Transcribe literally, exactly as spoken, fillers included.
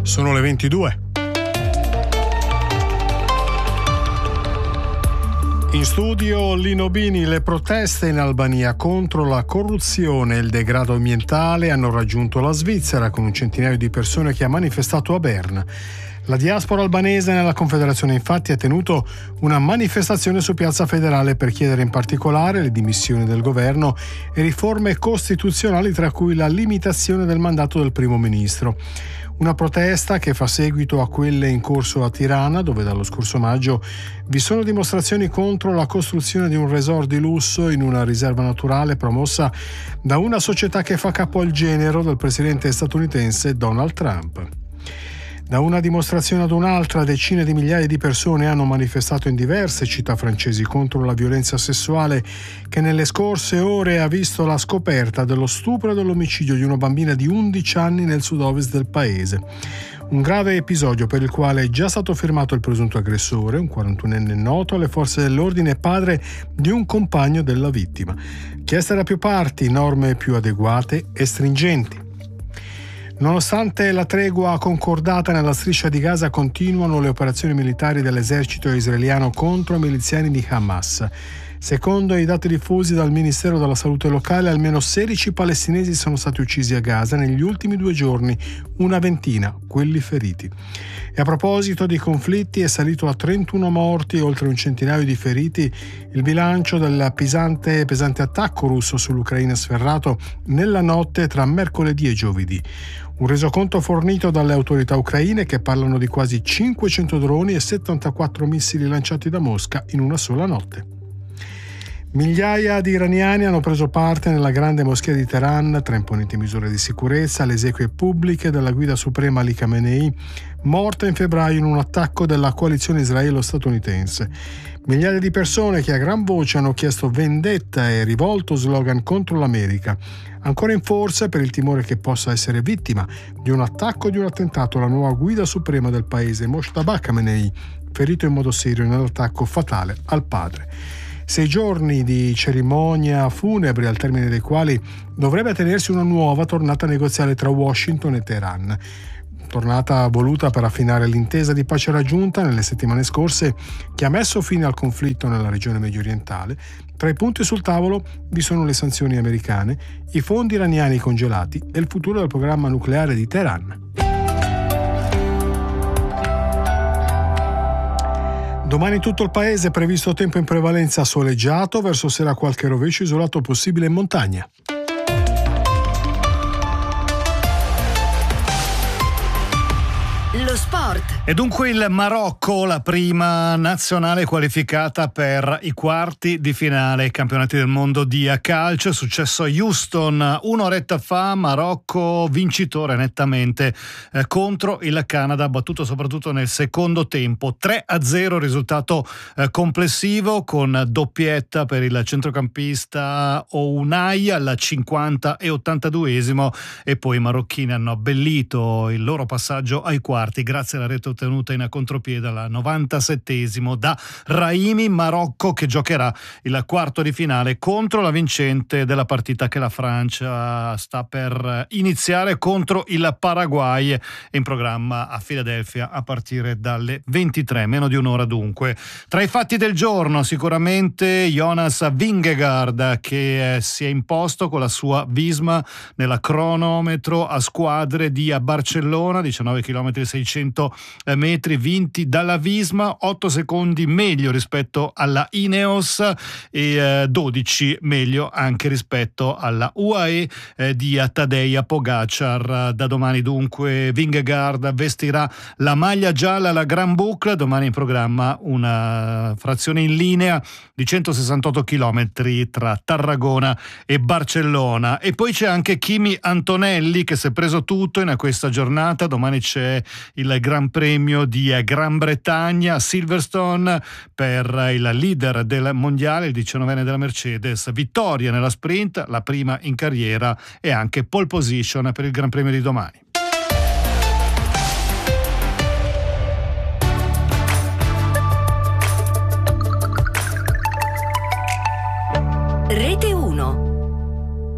Sono le ventidue. In studio Lino Bini. Le proteste in Albania contro la corruzione e il degrado ambientale hanno raggiunto la Svizzera, con un centinaio di persone che ha manifestato a Berna. La diaspora albanese nella Confederazione infatti ha tenuto una manifestazione su Piazza Federale per chiedere in particolare le dimissioni del governo e riforme costituzionali, tra cui la limitazione del mandato del primo ministro. Una protesta che fa seguito a quelle in corso a Tirana, dove dallo scorso maggio vi sono dimostrazioni contro la costruzione di un resort di lusso in una riserva naturale promossa da una società che fa capo al genero del presidente statunitense Donald Trump. Da una dimostrazione ad un'altra, decine di migliaia di persone hanno manifestato in diverse città francesi contro la violenza sessuale che nelle scorse ore ha visto la scoperta dello stupro e dell'omicidio di una bambina di undici anni nel sud-ovest del paese. Un grave episodio per il quale è già stato fermato il presunto aggressore, un quarantunenne noto alle forze dell'ordine e padre di un compagno della vittima. Chieste da più parti norme più adeguate e stringenti. Nonostante la tregua concordata nella striscia di Gaza, continuano le operazioni militari dell'esercito israeliano contro i miliziani di Hamas. Secondo i dati diffusi dal Ministero della Salute locale, almeno sedici palestinesi sono stati uccisi a Gaza negli ultimi due giorni, una ventina quelli feriti. E a proposito di conflitti, è salito a trentuno morti e oltre un centinaio di feriti il bilancio del pesante, pesante attacco russo sull'Ucraina sferrato nella notte tra mercoledì e giovedì. Un resoconto fornito dalle autorità ucraine, che parlano di quasi cinquecento droni e settantaquattro missili lanciati da Mosca in una sola notte. Migliaia di iraniani hanno preso parte nella grande moschea di Teheran, tra imponenti misure di sicurezza, alle esequie pubbliche della guida suprema Ali Khamenei, morta in febbraio in un attacco della coalizione israelo-statunitense. Migliaia di persone che a gran voce hanno chiesto vendetta e rivolto slogan contro l'America, ancora in forza per il timore che possa essere vittima di un attacco o di un attentato la nuova guida suprema del paese, Mojtaba Khamenei, ferito in modo serio nell'attacco fatale al padre. Sei giorni di cerimonia funebre, al termine dei quali dovrebbe tenersi una nuova tornata negoziale tra Washington e Teheran. Tornata voluta per affinare l'intesa di pace raggiunta nelle settimane scorse, che ha messo fine al conflitto nella regione mediorientale. Tra i punti sul tavolo vi sono le sanzioni americane, i fondi iraniani congelati e il futuro del programma nucleare di Teheran. Domani in tutto il paese è previsto tempo in prevalenza soleggiato, verso sera qualche rovescio isolato possibile in montagna. Lo sport. E dunque il Marocco, la prima nazionale qualificata per i quarti di finale ai campionati del mondo di calcio. È successo a Houston un'oretta fa, Marocco vincitore nettamente eh, contro il Canada, battuto soprattutto nel secondo tempo. tre a zero risultato eh, complessivo, con doppietta per il centrocampista Ounahi al cinquanta e ottantaduesimo, e poi i marocchini hanno abbellito il loro passaggio ai quarti grazie alla rete ottenuta in contropiede al novantasettesimo da Raimi. Marocco che giocherà il quarto di finale contro la vincente della partita che la Francia sta per iniziare contro il Paraguay, in programma a Filadelfia a partire dalle ventitré, meno di un'ora dunque. Tra i fatti del giorno sicuramente Jonas Vingegaard, che eh, si è imposto con la sua Visma nella cronometro a squadre di Barcellona, diciannove chilometri seicento metri vinti dalla Visma, otto secondi meglio rispetto alla Ineos e eh, dodici meglio anche rispetto alla U A E eh, di Tadej Pogacar. Da domani dunque Vingegaard vestirà la maglia gialla alla Gran Boucle. Domani in programma una frazione in linea di centosessantotto chilometri tra Tarragona e Barcellona. E poi c'è anche Kimi Antonelli, che si è preso tutto in questa giornata. Domani c'è il Gran Premio di Gran Bretagna a Silverstone per il leader del mondiale, il diciannovenne della Mercedes. Vittoria nella sprint, la prima in carriera, e anche pole position per il Gran Premio di domani.